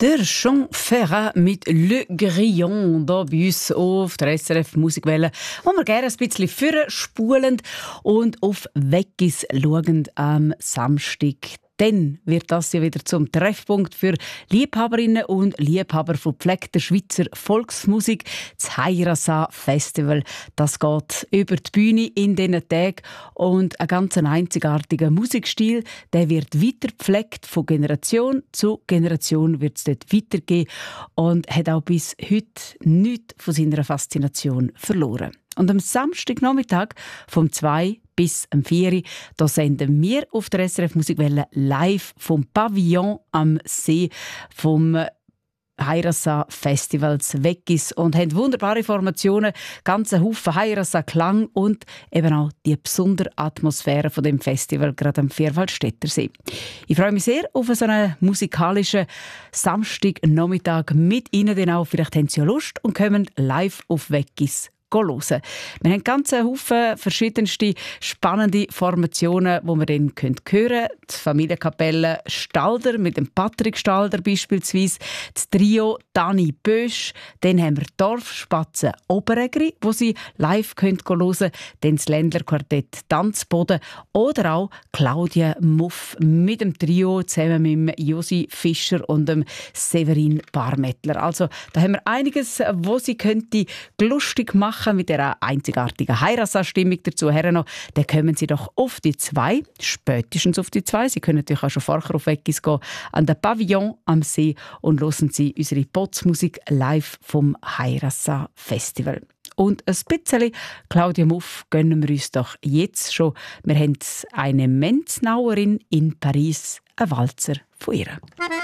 Der Jean Ferrat mit Le Grillon hier bei uns auf der SRF Musikwelle, wo wir gerne ein bisschen vorspulen und auf Weggis schauen am Samstag. Dann wird das ja wieder zum Treffpunkt für Liebhaberinnen und Liebhaber von gepflegter Schweizer Volksmusik. Das Heirasa Festival, das geht über die Bühne in diesen Tagen. Und ein ganz einzigartiger Musikstil, der wird weiter gepflegt. Von Generation zu Generation wird es dort weitergehen und hat auch bis heute nichts von seiner Faszination verloren. Und am Samstagnachmittag vom 2 bis am 4 da senden wir auf der SRF Musikwelle live vom Pavillon am See vom Heirasa Festivals Weggis und haben wunderbare Formationen, ganze Haufen Heirasa Klang und eben auch die besondere Atmosphäre von dem Festival gerade am Vierwaldstätter See. Ich freue mich sehr auf so einen musikalischen Samstagnachmittag mit Ihnen, denn auch vielleicht haben Sie ja Lust und kommen live auf Weggis hören. Wir haben ganz Haufen verschiedenste spannende Formationen, die wir dann hören können. Die Familienkapelle Stalder mit dem Patrick Stalder beispielsweise, das Trio Dani Bösch, dann haben wir Dorfspatzen Oberegri, wo Sie live hören können, dann das Ländlerquartett Tanzboden oder auch Claudia Muff mit dem Trio zusammen mit dem Josi Fischer und dem Severin Barmettler. Also da haben wir einiges, wo Sie könnte lustig machen mit dieser einzigartigen Heirasa-Stimmung dazu. Dann kommen Sie doch auf die 2, spätestens auf die 2. Sie können natürlich auch schon vorher auf Weggis gehen, an den Pavillon am See und hören Sie unsere Potzmusik live vom Heirasa Festival. Und ein bisschen Claudia Muff gönnen wir uns doch jetzt schon. Wir haben eine Menznauerin in Paris, ein Walzer von ihr.